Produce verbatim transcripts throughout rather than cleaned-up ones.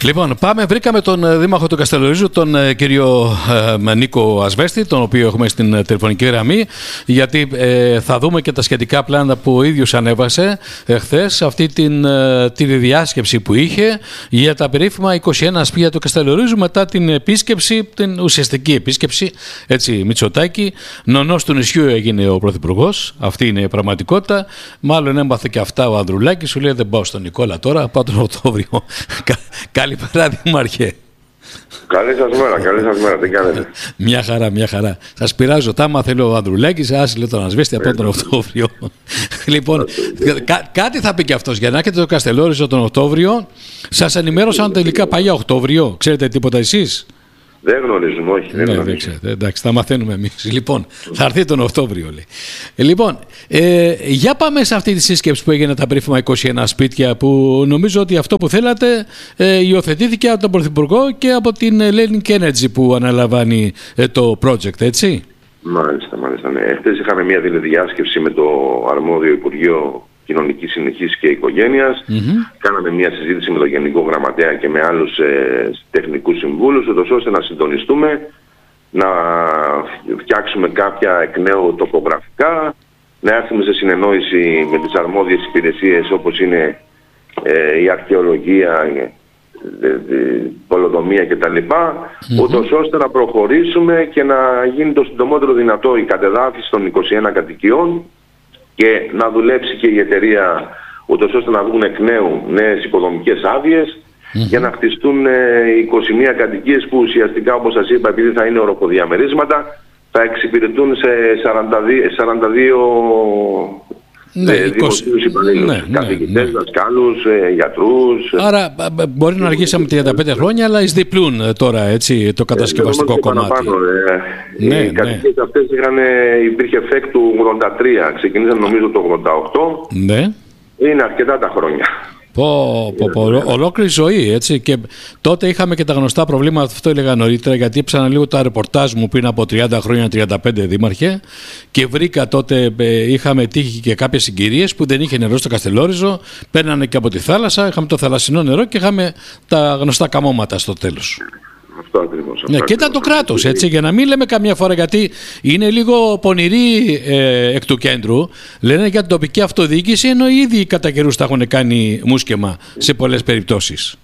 Λοιπόν, πάμε, βρήκαμε τον Δήμαρχο του Καστελορίζου, τον ε, κύριο ε, Νίκο Ασβέστη, τον οποίο έχουμε στην τηλεφωνική γραμμή, γιατί ε, θα δούμε και τα σχετικά πλάνα που ο ίδιος ανέβασε εχθές, αυτή την ε, τηλεδιάσκεψη που είχε για τα περίφημα είκοσι ένα σπίτια του Καστελορίζου μετά την επίσκεψη, την ουσιαστική επίσκεψη, έτσι, Μητσοτάκη. Νονός του νησιού έγινε ο Πρωθυπουργός, αυτή είναι η πραγματικότητα. Μάλλον έμαθε και αυτά ο Ανδρουλάκης, σου λέει δεν πάω στον Νικόλα τώρα, πάω τον Οκτώβριο. Καλησπέρα, Δήμαρχε. Καλή σας μέρα, καλή σας μέρα, τι κάνετε? Μια χαρά, μια χαρά. Σας πειράζω, τάμα θέλω ο Ανδρουλάκης, άσε λέει τον Ασβέστη από τον Οκτώβριο. Λοιπόν, κά, κάτι θα πει και αυτός, για να έχετε το Καστελόριζο τον Οκτώβριο. Σας ενημέρωσαν τελικά πάει για Οκτώβριο, ξέρετε τίποτα εσείς? Δεν γνωρίζουμε, όχι. Δεν, ναι, δεν ξέρετε, εντάξει, θα μαθαίνουμε εμείς. Λοιπόν, θα έρθει τον Οκτώβριο, λέει. Ε, λοιπόν, ε, για πάμε σε αυτή τη σύσκεψη που έγινε τα περίφημα είκοσι ένα σπίτια, που νομίζω ότι αυτό που θέλατε ε, υιοθετήθηκε από τον Πρωθυπουργό και από την Hellenic Energy που αναλαμβάνει ε, το project, έτσι. Μάλιστα, μάλιστα. Ναι. Χθες είχαμε μια τηλεδιάσκεψη με το αρμόδιο Υπουργείο Κοινωνικής Συνοχής και Οικογένειας. Mm-hmm. Κάναμε μια συζήτηση με τον Γενικό Γραμματέα και με άλλους ε, τεχνικούς συμβούλους, ούτως ώστε να συντονιστούμε, να φτιάξουμε κάποια εκ νέου τοπογραφικά, να έρθουμε σε συνεννόηση με τις αρμόδιες υπηρεσίες όπως είναι ε, η αρχαιολογία, η πολεοδομία κτλ. Mm-hmm. ούτως ώστε να προχωρήσουμε και να γίνει το συντομότερο δυνατό η κατεδάφιση των είκοσι ένα κατοικιών και να δουλέψει και η εταιρεία ούτως ώστε να βγουν εκ νέου νέες υποδομικές άδειες mm-hmm. για να χτιστούν είκοσι μία κατοικίες που ουσιαστικά, όπως σας είπα, επειδή θα είναι οροφοδιαμερίσματα, θα εξυπηρετούν σε σαράντα δύο ναι, ε, δημοσίους υπαλλήλους, ναι, καθηγητές, ναι, δασκάλους, ε, γιατρούς. Άρα μπορεί να αργήσαμε τριάντα πέντε χρόνια, αλλά εισδιπλούν τώρα, έτσι, το κατασκευαστικό ε, κομμάτι. Παραπάνω, ε, ναι, οι ναι. κατοικίες αυτές είχαν, υπήρχε εφέκτ του ογδόντα τρία, ξεκινήσαν νομίζω το ογδόντα οκτώ. Ναι. Είναι αρκετά τα χρόνια. Πω, πω, πω, ολόκληρη ζωή, έτσι. Και τότε είχαμε και τα γνωστά προβλήματα, αυτό έλεγα νωρίτερα, γιατί έψανα λίγο τα ρεπορτάζ μου πριν από τριάντα χρόνια, τριάντα πέντε, Δήμαρχε, και βρήκα τότε, ε, είχαμε τύχει και κάποιες συγκυρίες που δεν είχε νερό στο Καστελόριζο, παίρνανε και από τη θάλασσα, είχαμε το θαλασσινό νερό και είχαμε τα γνωστά καμώματα στο τέλος. Αυτό ακριβώς. Ναι, και ήταν το κράτος, έτσι, για να μην λέμε καμιά φορά, γιατί είναι λίγο πονηροί ε, εκ του κέντρου, λένε για την τοπική αυτοδιοίκηση, ενώ ήδη κατά καιρούς τα έχουν κάνει μουσκεμα σε πολλές περιπτώσεις.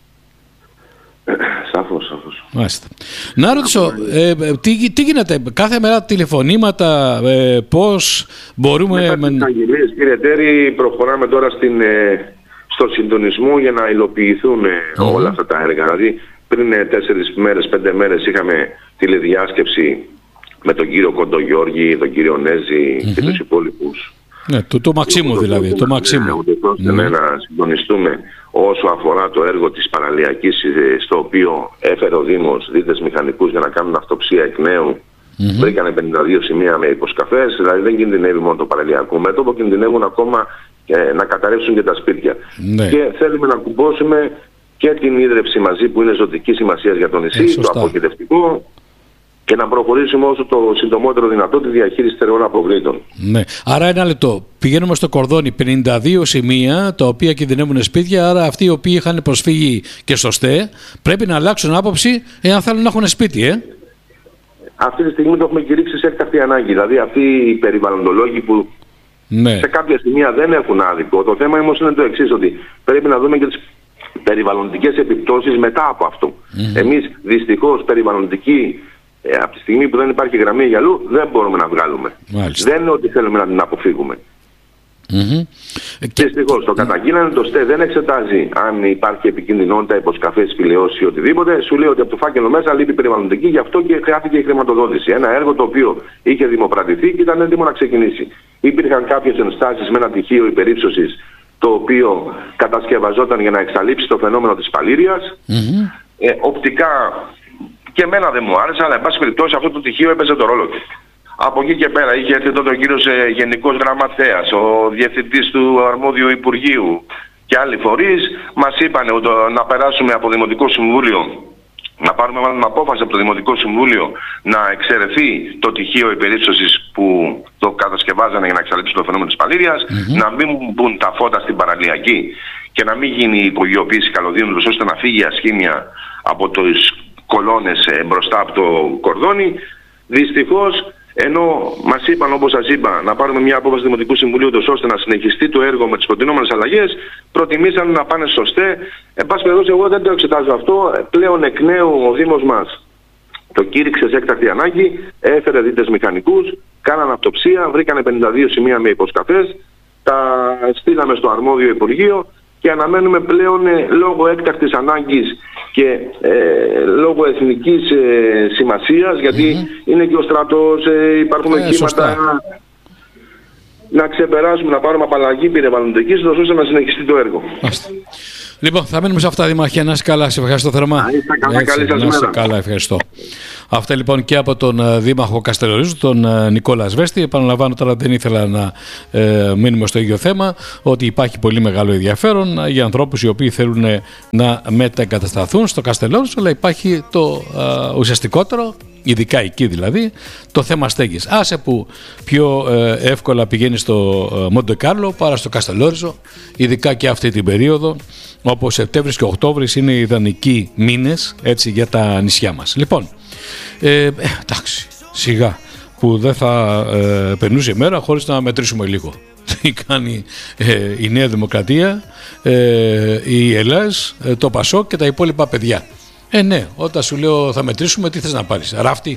Σαφώς, σαφώς. Μάλιστα. Να ρωτήσω, ε, τι, τι γίνεται, κάθε μέρα τηλεφωνήματα, ε, πώς μπορούμε... Μετά τις αγγελίες, κύριε Τέρη, προχωράμε τώρα στην, ε, στο συντονισμό για να υλοποιηθούν ε, mm-hmm. όλα αυτά τα έργα. Δηλαδή, πριν τέσσερις μέρες, πέντε μέρες είχαμε τηλεδιάσκεψη με τον κύριο Κοντογιώργη, τον κύριο Νέζη mm-hmm. και τους υπόλοιπους. Ναι, του, του Μαξίμου δηλαδή, το, το Μαξίμου. Ναι, ναι. Να συντονιστούμε όσο αφορά το έργο της παραλιακής, στο οποίο έφερε ο Δήμος δίδες μηχανικούς για να κάνουν αυτοψία εκ νέου. Mm-hmm. Βρήκανε πενήντα δύο σημεία με υποσκαφές, δηλαδή δεν κινδυνεύει μόνο το παραλιακό μέτωπο, κινδυνεύουν ακόμα ε, να καταρρεύσουν και τα σπίτια. Ναι. Και θέλουμε να κουμπώσουμε και την ίδρυυση μαζί που είναι ζωτική σημασία για το νησί, ε, το αποχαιρετευτικό, και να προχωρήσουμε όσο το συντομότερο δυνατό τη διαχείριση στερεών αποβλήτων. Ναι. Άρα ένα λεπτό. Πηγαίνουμε στο κορδόνι πενήντα δύο σημεία τα οποία κινδυνεύουν σπίτια. Άρα αυτοί οι οποίοι είχαν προσφύγει και στο ΣΤΕ πρέπει να αλλάξουν άποψη εάν θέλουν να έχουν σπίτι, ε. Αυτή τη στιγμή το έχουμε κηρύξει σε έκτακτη ανάγκη. Δηλαδή αυτοί οι περιβαλλοντολόγοι που ναι. σε κάποια σημεία δεν έχουν άδικο. Το θέμα όμως είναι το εξής, ότι πρέπει να δούμε και τις περιβαλλοντικές επιπτώσεις μετά από αυτό. Mm-hmm. Εμείς δυστυχώς περιβαλλοντική, ε, από τη στιγμή που δεν υπάρχει γραμμή γυαλού, δεν μπορούμε να βγάλουμε. Μάλιστα. Δεν είναι ότι θέλουμε να την αποφύγουμε. Mm-hmm. Δυστυχώς το καταγγείλανε, το ΣΤΕ δεν εξετάζει αν υπάρχει επικινδυνότητα, υποσκαφές, σπηλαιώσεις ή οτιδήποτε. Σου λέει ότι από το φάκελο μέσα λείπει περιβαλλοντική, γι' αυτό και χρειάστηκε η χρηματοδότηση. Ένα έργο το οποίο είχε δημοπρατηθεί και ήταν έτοιμο να ξεκινήσει. Υπήρχαν κάποιες ενστάσεις με ένα τυχείο υπερύψωσης, το οποίο κατασκευαζόταν για να εξαλείψει το φαινόμενο της παλήριας. Mm-hmm. Ε, οπτικά και εμένα δεν μου άρεσε, αλλά εν πάση περιπτώσει αυτό το τυχείο έπαιζε το ρόλο του. Από εκεί και πέρα είχε έρθει τότε ο κύριος ε, Γενικός Γραμματέας, ο Διευθυντής του Αρμόδιου Υπουργείου και άλλοι φορείς. Μας είπαν να περάσουμε από Δημοτικό Συμβούλιο, να πάρουμε μάλλον απόφαση από το Δημοτικό Συμβούλιο να εξαιρεθεί το τυχείο υπερύψωσης που το κατασκευάζανε για να εξαλείψουν το φαινόμενο της παλήριας, mm-hmm. να μην μπουν τα φώτα στην παραλιακή και να μην γίνει η υπογειοποίηση καλωδίων ώστε να φύγει η ασχήμια από τις κολόνες μπροστά από το κορδόνι. Δυστυχώς, ενώ μας είπαν, όπως σας είπα, να πάρουμε μια απόφαση Δημοτικού Συμβουλίου ώστε να συνεχιστεί το έργο με τις προτινόμενες αλλαγές, προτιμήσαν να πάνε σωστέ. Εν πάση περιπτώσει, εγώ δεν το εξετάζω αυτό. Πλέον εκ νέου ο Δήμος μας το κήρυξε σε έκτακτη ανάγκη, έφερε δίτες μηχανικούς, κάναν αυτοψία, βρήκανε πενήντα δύο σημεία με υποσκαφές, τα στείλαμε στο αρμόδιο Υπουργείο και αναμένουμε πλέον ε, λόγω έκτακτης ανάγκης και ε, λόγω εθνικής ε, σημασίας, γιατί mm-hmm. είναι και ο στρατός, ε, υπάρχουν ε, κύματα να ξεπεράσουμε, να πάρουμε απαλλαγή περιβαλλοντική, ώστε να συνεχιστεί το έργο. Άστε. Λοιπόν, θα μείνουμε σε αυτά, Δήμαρχε. Να είσαι καλά, σε ευχαριστώ θερμά. Να είστε καλά, καλή σας μέρα. Καλά, ευχαριστώ. Αυτά λοιπόν και από τον Δήμαρχο Καστελορίζου, τον Νικόλα Ασβέστη. Επαναλαμβάνω, τώρα δεν ήθελα να ε, μείνουμε στο ίδιο θέμα, ότι υπάρχει πολύ μεγάλο ενδιαφέρον για ανθρώπους οι οποίοι θέλουν να μεταεγκατασταθούν στο Καστελόριζο, αλλά υπάρχει το ε, ουσιαστικότερο, ειδικά εκεί δηλαδή, το θέμα στέγης. Άσε που πιο ε, εύκολα πηγαίνει στο ε, Μοντε Κάρλο παρά στο Καστελόριζο, ειδικά και αυτή την περίοδο, όπως Σεπτέμβρης και Οκτώβρης είναι ιδανικοί μήνες, έτσι, για τα νησιά μας. Λοιπόν, ε, εντάξει, σιγά που δεν θα ε, περνούσε η μέρα χωρίς να μετρήσουμε λίγο. Τι κάνει ε, η Νέα Δημοκρατία, ε, η ΕΛΑΣ, ε, το ΠΑΣΟΚ και τα υπόλοιπα παιδιά. Ε, ναι, όταν σου λέω θα μετρήσουμε, τι θες να πάρεις, ράφτη?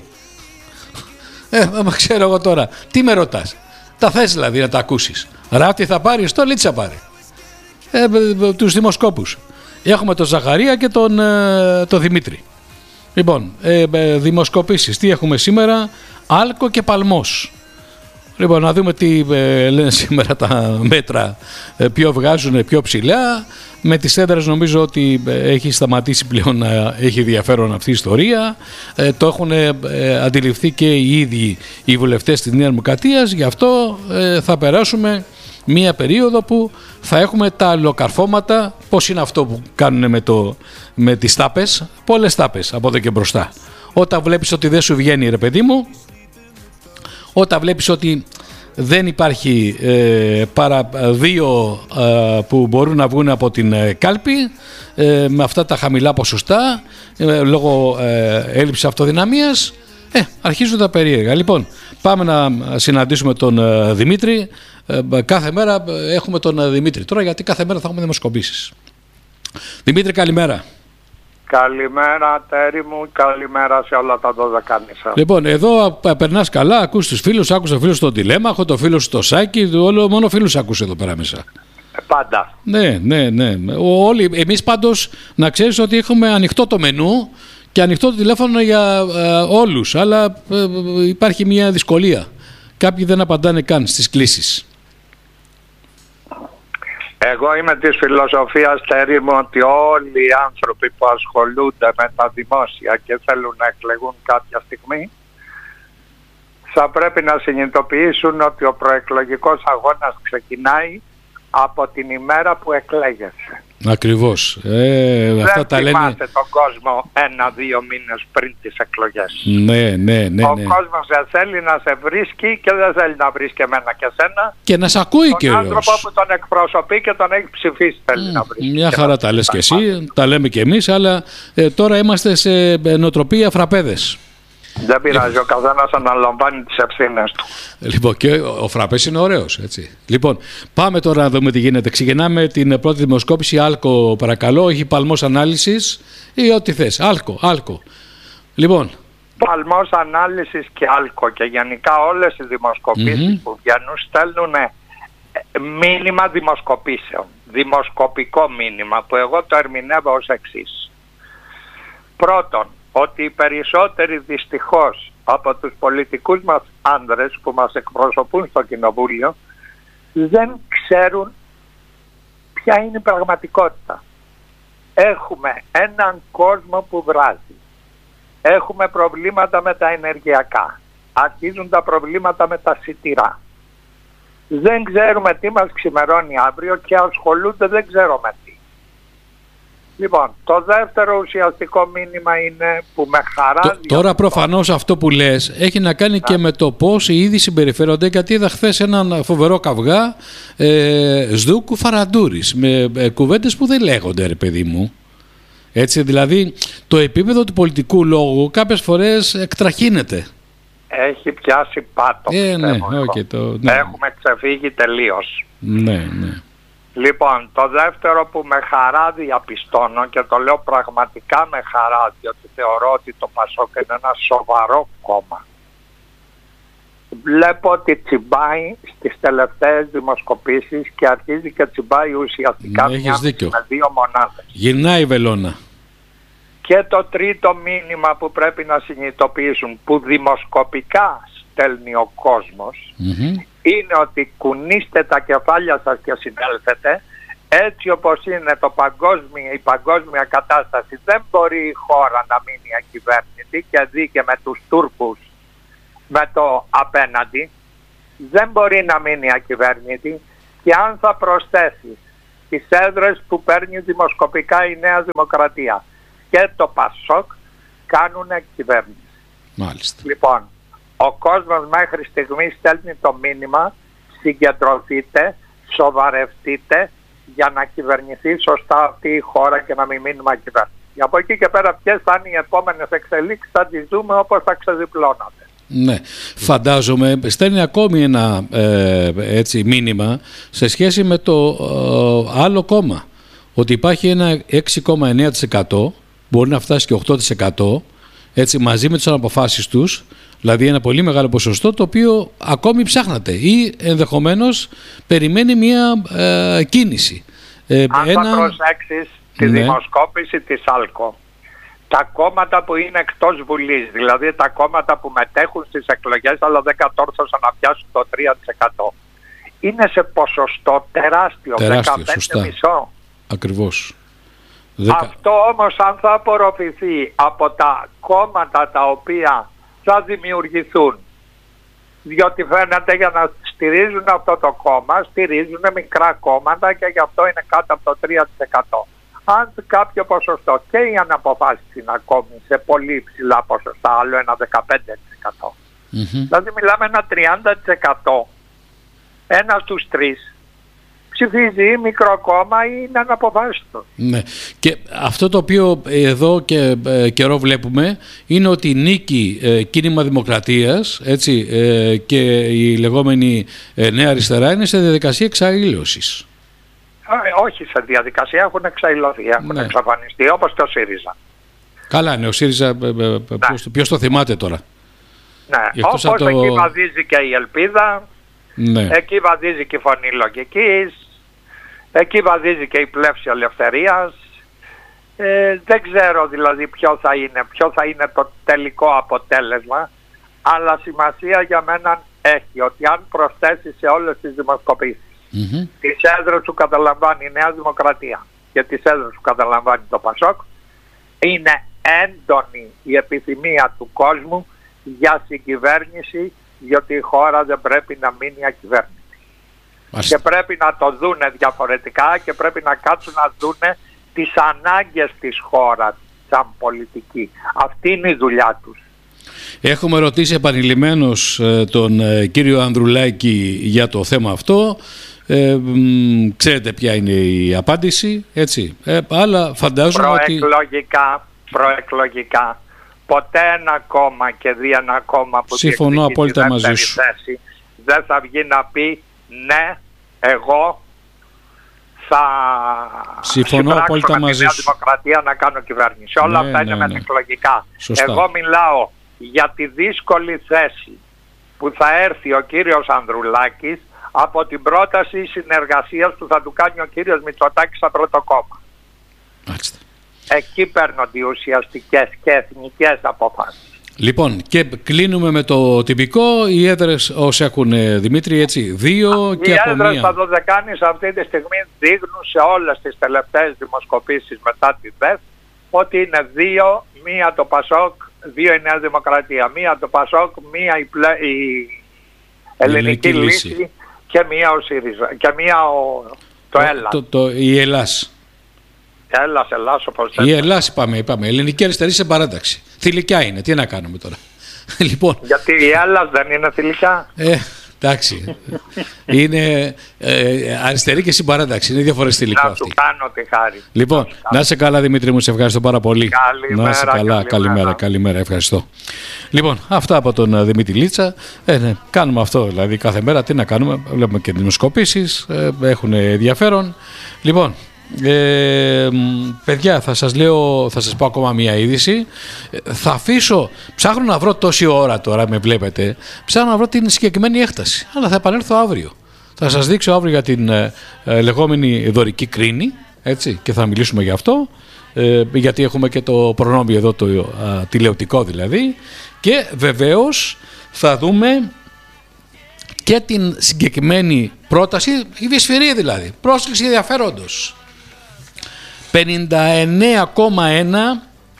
Ε, μα ξέρω εγώ τώρα, τι με ρωτάς? Τα θες δηλαδή να τα ακούσεις? Ράφτη θα πάρεις, το Λίτσα πάρει. Ε, τους δημοσκόπους. Έχουμε τον Ζαχαρία και τον ε, το Δημήτρη. Λοιπόν, ε, ε, δημοσκοπήσεις. Τι έχουμε σήμερα? Άλκο και Παλμός. Λοιπόν, να δούμε τι ε, λένε σήμερα τα μέτρα, ε, ποιο βγάζουν πιο ψηλά. Με τις έδρες νομίζω ότι ε, έχει σταματήσει πλέον να έχει ενδιαφέρον αυτή η ιστορία. Ε, το έχουν ε, αντιληφθεί και οι ίδιοι οι βουλευτές της Νέας Δημοκρατίας. Γι' αυτό ε, θα περάσουμε μία περίοδο που θα έχουμε τα αλλοκαρφώματα. Πώς είναι αυτό που κάνουν με, το, με τις τάπες? Πολλές τάπες από εδώ και μπροστά. Όταν βλέπεις ότι δεν σου βγαίνει, ρε παιδί μου, όταν βλέπεις ότι δεν υπάρχει ε, παρά δύο ε, που μπορούν να βγουν από την ε, κάλπη ε, με αυτά τα χαμηλά ποσοστά ε, λόγω ε, έλλειψης αυτοδυναμίας, ε, αρχίζουν τα περίεργα. Λοιπόν, πάμε να συναντήσουμε τον ε, Δημήτρη. Ε, κάθε μέρα έχουμε τον Δημήτρη τώρα, γιατί κάθε μέρα θα έχουμε δημοσκοπήσεις. Δημήτρη, καλημέρα. Καλημέρα, Τέρι μου, καλημέρα σε όλα τα δώδεκα νησιά. Λοιπόν, εδώ περνάς καλά, ακούς τους φίλους, άκους το φίλο στον Τηλέμαχο, το φίλο στο Σάκη, όλο, μόνο φίλους ακούς εδώ πέρα μέσα. Ε, πάντα. Ναι, ναι, ναι. Όλοι, εμείς πάντως να ξέρεις ότι έχουμε ανοιχτό το μενού και ανοιχτό το τηλέφωνο για ε, όλους, αλλά ε, υπάρχει μια δυσκολία. Κάποιοι δεν απαντάνε καν στις κλήσεις. Εγώ είμαι της φιλοσοφίας, Τέρι μου, ότι όλοι οι άνθρωποι που ασχολούνται με τα δημόσια και θέλουν να εκλεγούν κάποια στιγμή θα πρέπει να συνειδητοποιήσουν ότι ο προεκλογικός αγώνας ξεκινάει από την ημέρα που εκλέγεσαι. Ακριβώς. Ε, δεν αυτά τα λένε... θυμάστε τον κόσμο ένα-δύο μήνες πριν τις εκλογές. Ναι, ναι, ναι. Ο ναι. κόσμος δεν θέλει να σε βρίσκει και δεν θέλει να βρίσκει εμένα και σένα. Και να σ' ακούει τον κύριος. Τον άνθρωπο που τον εκπροσωπεί και τον έχει ψηφίσει θέλει mm, να βρίσκει. Μια χαρά τα λες και εσύ, τα λέμε και εμείς, αλλά ε, τώρα είμαστε σε νοοτροπία φραπέδες. Δεν πειράζει, ο καθένας αναλαμβάνει τις ευθύνες του. Λοιπόν, και ο φραπές είναι ωραίος, έτσι. Λοιπόν, πάμε τώρα να δούμε τι γίνεται. Ξεκινάμε την πρώτη δημοσκόπηση. Άλκο, παρακαλώ, έχει Παλμός ανάλυσης ή ό,τι θες. Άλκο, Άλκο. Λοιπόν. Παλμός ανάλυσης και Άλκο και γενικά όλες οι δημοσκοπήσεις mm-hmm. που βγαίνουν στέλνουν μήνυμα δημοσκοπήσεων. Δημοσκοπικό μήνυμα που εγώ το ερμηνεύω ως εξής. Πρώτον, ότι οι περισσότεροι δυστυχώς από τους πολιτικούς μας άνδρες που μας εκπροσωπούν στο κοινοβούλιο δεν ξέρουν ποια είναι η πραγματικότητα. Έχουμε έναν κόσμο που βράζει. Έχουμε προβλήματα με τα ενεργειακά. Αρχίζουν τα προβλήματα με τα σιτηρά. Δεν ξέρουμε τι μας ξημερώνει αύριο και ασχολούνται δεν ξέρω με τι. Λοιπόν, το δεύτερο ουσιαστικό μήνυμα είναι που με χαρά... Τώρα προφανώς αυτό που λες έχει να κάνει και με το πώς οι ίδιοι συμπεριφέρονται, γιατί είδα χθες έναν φοβερό καυγά ε, Σδούκου Φαραντούρης με ε, κουβέντες που δεν λέγονται, ρε παιδί μου. Έτσι, δηλαδή το επίπεδο του πολιτικού λόγου κάποιες φορές εκτραχύνεται. Έχει πιάσει πάτο. Ε, ναι, okay, το, ναι. Έχουμε ξεφύγει τελείως. Ναι, ναι. Λοιπόν, το δεύτερο που με χαρά διαπιστώνω, και το λέω πραγματικά με χαρά, διότι θεωρώ ότι το Πασόκ είναι ένα σοβαρό κόμμα. Βλέπω ότι τσιμπάει στις τελευταίες δημοσκοπήσεις και αρχίζει και τσιμπάει ουσιαστικά ναι, μια με δύο μονάδες. Γυρνάει η βελόνα. Και το τρίτο μήνυμα που πρέπει να συνειδητοποιήσουν, που δημοσκοπικά στέλνει ο κόσμος, mm-hmm. είναι ότι κουνήστε τα κεφάλια σας και συνέλθετε. Έτσι όπως είναι το παγκόσμια, η παγκόσμια κατάσταση, δεν μπορεί η χώρα να μείνει ακυβέρνητη, και δει και με τους Τούρκους με το απέναντι, δεν μπορεί να μείνει ακυβέρνητη. Και αν θα προσθέσεις τις έδρες που παίρνει δημοσκοπικά η Νέα Δημοκρατία και το Πασόκ, κάνουν κυβέρνηση. Μάλιστα. Λοιπόν, ο κόσμος μέχρι στιγμή στέλνει το μήνυμα: συγκεντρωθείτε, σοβαρευτείτε για να κυβερνηθεί σωστά αυτή η χώρα και να μην μείνουμε ακυβέρνητοι. Από εκεί και πέρα ποιες θα είναι οι επόμενες εξελίξεις θα τις δούμε όπως θα ξεδιπλώνονται. Ναι, φαντάζομαι στέλνει ακόμη ένα ε, έτσι, μήνυμα σε σχέση με το ε, άλλο κόμμα, ότι υπάρχει ένα έξι κόμμα εννέα τοις εκατό, μπορεί να φτάσει και οκτώ τοις εκατό, έτσι, μαζί με τις αναποφάσεις τους, δηλαδή ένα πολύ μεγάλο ποσοστό, το οποίο ακόμη ψάχνεται ή ενδεχομένως περιμένει μια ε, κίνηση. Ε, Αν ένα... θα προσέξεις τη ναι. δημοσκόπηση της ΑΛΚΟ, τα κόμματα που είναι εκτός Βουλής, δηλαδή τα κόμματα που μετέχουν στις εκλογές αλλά δεν κατόρθωσαν να πιάσουν το τρία τοις εκατό, είναι σε ποσοστό τεράστιο, δεκαπέντε κόμμα πέντε. Ακριβώς. Αυτό όμως αν θα απορροφηθεί από τα κόμματα τα οποία θα δημιουργηθούν, διότι φαίνεται για να στηρίζουν αυτό το κόμμα, στηρίζουν μικρά κόμματα και γι' αυτό είναι κάτω από το τρία τοις εκατό. Αν κάποιο ποσοστό, και οι αναποφάσεις είναι ακόμη σε πολύ υψηλά ποσοστά, άλλο ένα δεκαπέντε τοις εκατό. Mm-hmm. Δηλαδή μιλάμε ένα τριάντα τοις εκατό, ένα στους τρεις ψηφίζει ή μικρό κόμμα ή είναι αναποφάσιστο. Ναι. Και αυτό το οποίο εδώ και ε, καιρό βλέπουμε είναι ότι η νίκη ε, κίνημα Δημοκρατίας, έτσι, ε, και η λεγόμενη ε, Νέα Αριστερά είναι σε διαδικασία εξαήλωσης. Ε, όχι σε διαδικασία, έχουν εξαηλωθεί, έχουν ναι. εξαφανιστεί, όπως και ο ΣΥΡΙΖΑ. Καλά, ναι, ο ΣΥΡΙΖΑ, ε, ε, ναι. ποιος, ποιος το θυμάται τώρα. Ναι, όπως το... εκεί βαδίζει και η ελπίδα, ναι. εκεί βαδίζει και η φωνή λογικής, εκεί βαδίζει και η πλεύση ελευθερίας. Ε, δεν ξέρω δηλαδή ποιο θα είναι, ποιο θα είναι το τελικό αποτέλεσμα, αλλά σημασία για μένα έχει ότι αν προσθέσει σε όλες τις δημοσκοπήσεις mm-hmm. τις έδρες που καταλαμβάνει η Νέα Δημοκρατία και τις έδρες που καταλαμβάνει το Πασόκ, είναι έντονη η επιθυμία του κόσμου για συγκυβέρνηση, διότι η χώρα δεν πρέπει να μείνει ακυβέρνητη. Μάλιστα. Και πρέπει να το δούνε διαφορετικά και πρέπει να κάτσουν να δούνε τις ανάγκες της χώρας σαν πολιτική. Αυτή είναι η δουλειά τους. Έχουμε ρωτήσει επανειλημμένως ε, τον ε, κύριο Ανδρουλάκη για το θέμα αυτό. Ε, μ, ξέρετε ποια είναι η απάντηση, έτσι. Ε, αλλά φαντάζομαι προεκλογικά, ότι... Προεκλογικά, ποτέ ένα κόμμα και δει ένα κόμμα που συμφωνώ απόλυτα μαζί σου. Θέση, δεν θα βγει να πει ναι, εγώ θα συμφωνώ απόλυτα μαζί σου. Δημοκρατία να κάνω κυβέρνηση. Όλα ναι, αυτά είναι ναι, μετεκλογικά. Ναι. Εγώ μιλάω για τη δύσκολη θέση που θα έρθει ο κύριος Ανδρουλάκης από την πρόταση συνεργασίας που θα του κάνει ο κύριος Μητσοτάκης σαν πρώτο κόμμα. Μάλιστα. Εκεί παίρνονται οι ουσιαστικές και εθνικές αποφάσεις. Λοιπόν, και κλείνουμε με το τυπικό. Οι έδρες όσοι έχουν, Δημήτρη, έτσι, δύο Α, και από μία. Οι έδρες στα Δωδεκάνης αυτή τη στιγμή δείχνουν σε όλες τις τελευταίες δημοσκοπήσεις μετά τη ΔΕΘ ότι είναι δύο, μία το Πασόκ, δύο η Νέα Δημοκρατία, μία το Πασόκ, μία η, πλε, η Ελληνική Λύση, λύση και μία ο ΣΥΡΙΖΑ και μία ο, το ΕΛΑ. Το, το, η Ελλάς. Ελλάς, Ελλάς, όπως η Ελλάς είπαμε, είπαμε. Ελληνική αριστερή σε παράταξη. Θηλυκιά είναι, τι να κάνουμε τώρα. Λοιπόν, γιατί η Ελλάς δεν είναι θηλυκιά. Ε, εντάξει. Είναι ε, αριστερή και συμπαράταξη. Είναι διαφορετικό θηλυκό να αυτή. του κάνω τη χάρη. Λοιπόν, να είσαι καλά Δημήτρη μου, σε ευχαριστώ πάρα πολύ. Καλημέρα, να είσαι καλά, καλημέρα, καλημέρα, καλημέρα, ευχαριστώ. Λοιπόν, αυτά από τον Δημήτρη Λίτσα. Ε, ναι, κάνουμε αυτό δηλαδή κάθε μέρα. Τι να κάνουμε, βλέπουμε και δημοσκοπήσεις, ε, έχουν ενδιαφέρον. Λοιπόν, Ε, παιδιά, θα σας λέω, θα σας πω ακόμα μία είδηση. Θα αφήσω, ψάχνω να βρω τόση ώρα τώρα, με βλέπετε, ψάχνω να βρω την συγκεκριμένη έκταση, αλλά θα επανέλθω αύριο. Θα σας δείξω αύριο για την ε, ε, λεγόμενη δωρική κρίνη, έτσι, και θα μιλήσουμε για αυτό, ε, γιατί έχουμε και το προνόμιο εδώ, το ε, τηλεοπτικό δηλαδή, και βεβαίως θα δούμε και την συγκεκριμένη πρόταση, η Βυσφυρία δηλαδή, πρόσκληση ενδιαφέροντος. πενήντα εννέα κόμμα ένα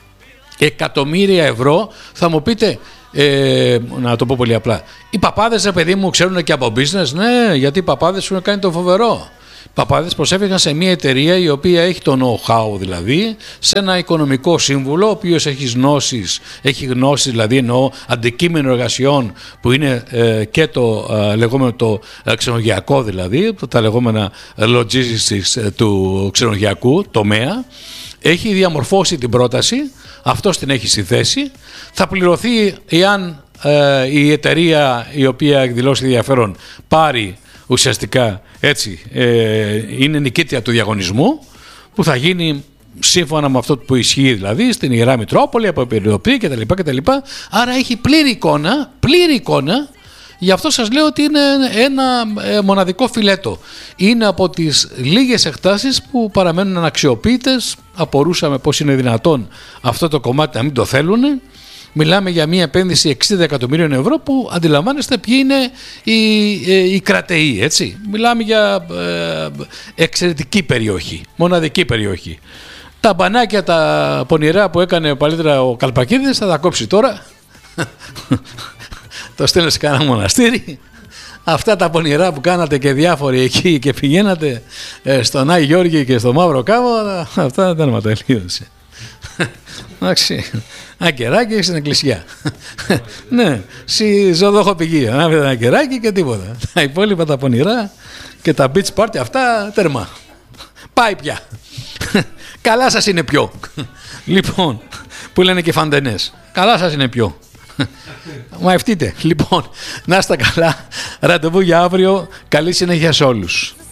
εκατομμύρια ευρώ. Θα μου πείτε, ε, να το πω πολύ απλά, οι παπάδες, ρε παιδί μου, ξέρουν και από business. Ναι, γιατί οι παπάδες έχουν κάνει το φοβερό. Οι παπάδες προσέφηκαν σε μια εταιρεία η οποία έχει το know-how, δηλαδή σε ένα οικονομικό σύμβουλο, ο οποίος έχει γνώσεις, έχει γνώσεις, δηλαδή εννοώ αντικείμενο εργασιών που είναι ε, και το ε, λεγόμενο το ε, ξενογειακό, δηλαδή τα λεγόμενα logistics ε, του ξενογειακού τομέα. Έχει διαμορφώσει την πρόταση, αυτός την έχει στη θέση, θα πληρωθεί εάν ε, η εταιρεία η οποία εκδηλώσει ενδιαφέρον πάρει ουσιαστικά, έτσι, ε, είναι νικήτρια του διαγωνισμού, που θα γίνει σύμφωνα με αυτό που ισχύει, δηλαδή στην Ιερά Μητρόπολη, από περιοδοπή κτλ, κτλ. Άρα έχει πλήρη εικόνα, πλήρη εικόνα. Γι' αυτό σας λέω ότι είναι ένα ε, μοναδικό φιλέτο. Είναι από τις λίγες εκτάσεις που παραμένουν αναξιοποιητές. Απορούσαμε πώς είναι δυνατόν αυτό το κομμάτι να μην το θέλουν. Μιλάμε για μια επένδυση εξήντα εκατομμύριων ευρώ που αντιλαμβάνεστε ποιοι είναι οι, οι κρατεοί, έτσι. Μιλάμε για ε, εξαιρετική περιοχή, μοναδική περιοχή. Τα μπανάκια, τα πονηρά που έκανε παλίτερα ο Καλπακίδης θα τα κόψει τώρα. Το στέλνω σε κανένα μοναστήρι. Αυτά τα πονηρά που κάνατε και διάφοροι εκεί και πηγαίνατε ε, στον Άη Γιώργη και στο Μαύρο Κάβο, αυτά δεν μα τελείωσε. Εντάξει, ακεράκι στην εκκλησιά. Ναι, στη ζωδοχοπηγία. Να βρείτε ένα ακεράκι και τίποτα. Τα υπόλοιπα τα πονηρά και τα beach party αυτά τέρμα. Πάει πια. Καλά σας είναι πιο. Λοιπόν, που λένε και φαντενές. Καλά σας είναι πιο. Μα ευτείτε. Λοιπόν, να είστε καλά. Ραντεβού για αύριο. Καλή συνέχεια σε όλους.